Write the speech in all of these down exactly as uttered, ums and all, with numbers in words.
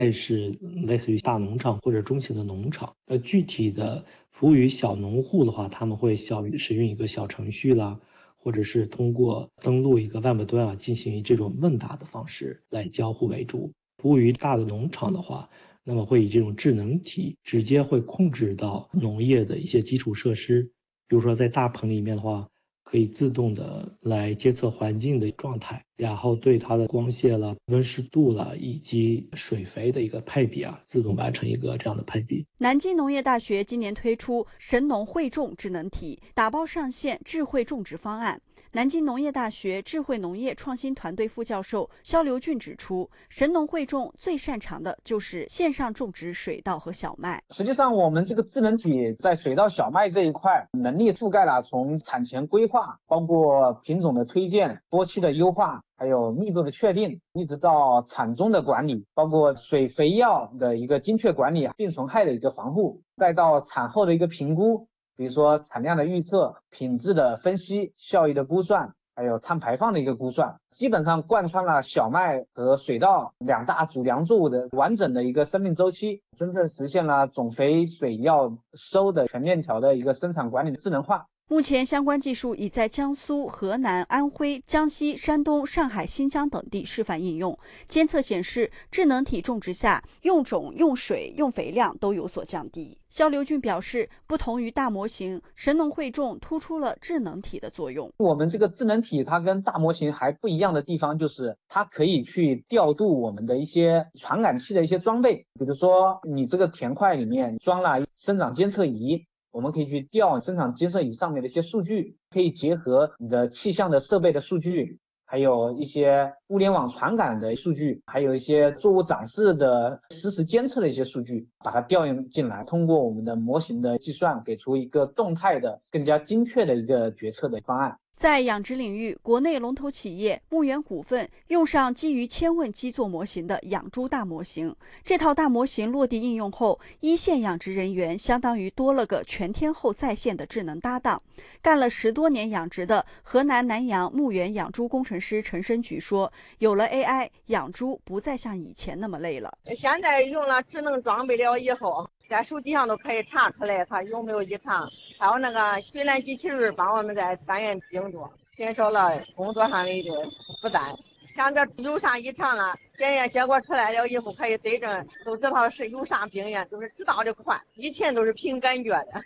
类是类似于大农场或者中型的农场。那具体的服务于小农户的话，他们会小使用一个小程序啦，或者是通过登录一个 Web 端啊，进行这种问答的方式来交互为主。服务于大的农场的话，那么会以这种智能体直接会控制到农业的一些基础设施，比如说在大棚里面的话，可以自动的来监测环境的状态，然后对它的光线了、温湿度了以及水肥的一个配比啊，自动完成一个这样的配比。 南京农业大学今年推出神农汇种智能体，打包上线智慧种植方案。南京农业大学智慧农业创新团队副教授肖刘俊指出，神农汇种最擅长的就是线上种植水稻和小麦。 实际上，我们这个智能体在水稻、小麦这一块能力覆盖了从产前规划，包括品种的推荐、播期的优化，还有密度的确定，一直到产中的管理，包括水肥药的一个精确管理、病虫害的一个防护，再到产后的一个评估，比如说产量的预测、品质的分析、效益的估算，还有碳排放的一个估算，基本上贯穿了小麦和水稻两大主粮作物的完整的一个生命周期，真正实现了种肥水药收的全链条的一个生产管理的智能化。 目前相关技术已在江苏、河南、安徽、江西、山东、上海、新疆等地示范应用。监测显示，智能体种植下用种、用水、用肥量都有所降低。肖刘俊表示，不同于大模型，神农汇种突出了智能体的作用。 我们这个智能体它跟大模型还不一样的地方，就是它可以去调度我们的一些传感器的一些装备，比如说你这个田块里面装了生长监测仪，我们可以去调生产监测仪上面的一些数据，可以结合你的气象的设备的数据，还有一些物联网传感的数据，还有一些作物长势的实时监测的一些数据，把它调用进来，通过我们的模型的计算，给出一个动态的、更加精确的一个决策的方案。 在养殖领域，国内龙头企业牧原股份用上基于千问基座模型的养猪大模型。这套大模型落地应用后，一线养殖人员相当于多了个全天候在线的智能搭档。干了十多年养殖的河南南阳牧原养猪工程师陈申菊说，有了 A I， 养猪不再像以前那么累了。 现在用了智能装备了以后，在手机上都可以查出来它有没有异常，还有那个水缆机器人帮我们在单元定度，减少了工作上的一个负担。像这有啥异常了，检验结果出来了以后可以对症，都知道是有啥病源，都是知道的快。以前都是凭感覺的。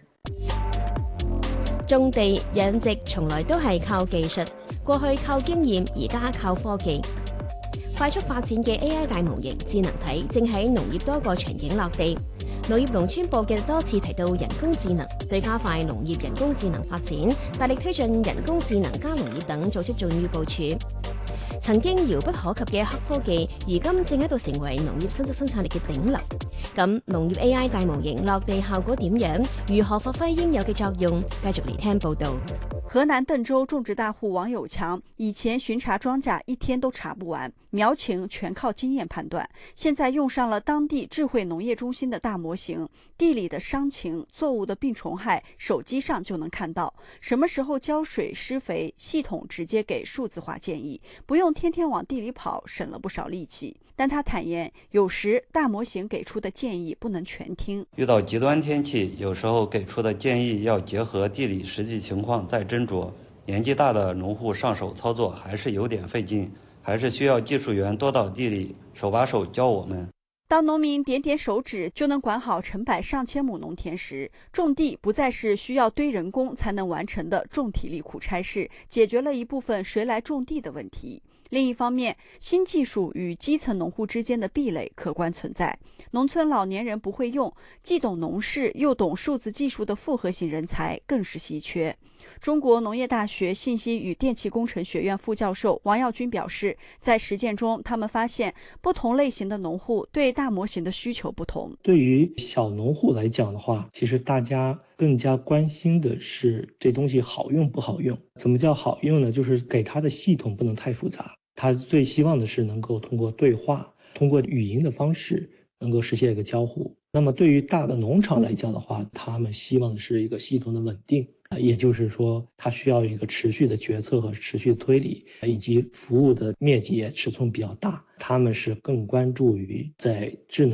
種地養殖從來都係靠技術，過去靠經驗，而家靠科技。快速發展嘅 A I 大模型智能體正喺農業多個場景落地。農業農村部嘅多次提到人工智能，對加快農業人工智能發展，大力推進人工智能加農業等做出重要部署。曾經遙不可及嘅黑科技，如今正喺度成為農業新質生產力嘅頂流。咁農業 A I 大模型落地效果點樣？如何發揮應有嘅作用？繼續嚟聽報導。 河南鄧州種植大戶王有強以前巡查莊稼一天都查不完，苗情全靠經驗判斷。現在用上了當地智慧農業中心的大模型，地裡的傷情、作物的病蟲害，手機上就能看到。什麼時候澆水施肥，系統直接給數字化建議，不用天天往地裡跑，省了不少力氣。但他坦言，有時大模型給出的建議不能全聽。 遇到極端天氣，有時候給出的建議要結合地理實際情況再斟酌。年紀大的農戶上手操作還是有點費勁，還是需要技術員多到地裡手把手教我們。 當農民點點手指就能管好成百上千畝農田時，種地不再是需要堆人工才能完成的重體力苦差事，解決了一部分誰來種地的問題。另一方面，新技術與基層農戶之間的壁壘客觀存在。農村老年人不會用，既懂農事又懂數字技術的複合型人才更是稀缺。中國農業大學信息與電氣工程學院副教授王耀軍表示，在實踐中他們發現不同類型的農戶對大模型的需求不同。 對於小農戶來講的話，其實大家更加關心的是這東西好用不好用。怎麼叫好用呢？就是給它的系統不能太複雜，他最希望的是能夠通過對話，通過語音的方式能够实现一个交互。那么对于大的农场来讲的话，他们希望的是一个系统的稳定，也就是说它需要一个持续的决策和持续的推理，以及服务的面积尺寸比较大，他们是更关注于在智能